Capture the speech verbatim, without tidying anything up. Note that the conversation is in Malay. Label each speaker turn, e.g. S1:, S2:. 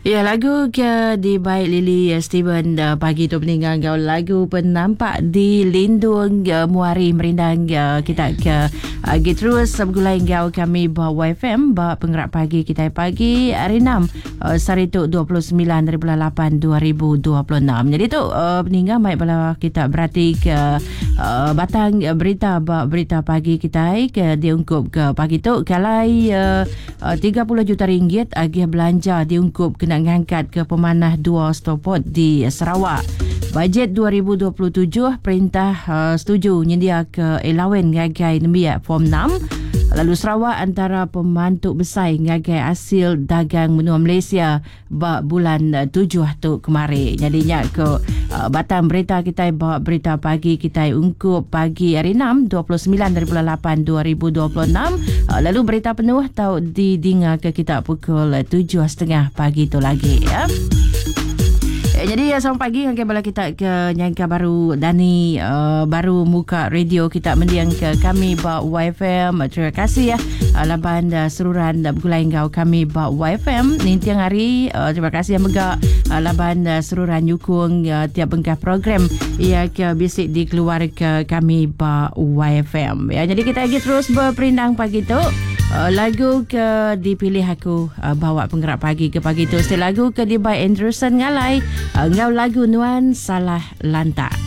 S1: Ya, lagu ke di baik Lily Steven uh, pagi tu peninggal kau lagu penampak di lindung uh, muari merindang uh, kita ke uh, get terus bergulai kau kami bawa Y F M bawa penggerak pagi kita pagi hari enam uh, Sarituk dua puluh sembilan dari bulan lapan dua ribu dua puluh enam. Jadi tu uh, peninggal baik bala kita berarti ke uh, batang uh, berita bawa berita pagi kita ke diungkup ke pagi tu kalai uh, uh, tiga puluh juta ringgit agih belanja diungkup kena ngangkat ke pemanah dua stopot di Sarawak. Bajet dua ribu dua puluh tujuh perintah uh, setuju nyedia ke elawen ngagai nembiak form enam. Lalu Sarawak antara pembantu besar ngagai hasil dagang menua Malaysia bak bulan uh, tujuh tu kemarin. Jadinya ke uh, batang berita kita bawa berita pagi kita ungkup pagi hari enam dua puluh sembilan dari bulan lapan dua ribu dua puluh enam. Uh, lalu berita penuh tau didinga ke kita pukul uh, tujuh tiga puluh pagi tu lagi ya. Jadi selamat pagi angkat bala kita ke nyangka baru Dani uh, baru muka radio kita mendiang ke kami ba Y F M. Terima kasih ya uh, laban uh, seruran uh, bergulai kau kami ba Y F M ni tiang hari. Uh, terima kasih yang megak uh, laban uh, seruran nyukung uh, tiap bengkah program ia ke bisik dikeluar ke kami ba Y F M ya. Jadi kita lagi terus berperindang pagi tu. Uh, lagu ke dipilih aku uh, bawa penggerak pagi ke pagi tu. Setiap lagu ke di by Anderson Ngalai. Uh, ngau lagu Nuan Salah Lantak.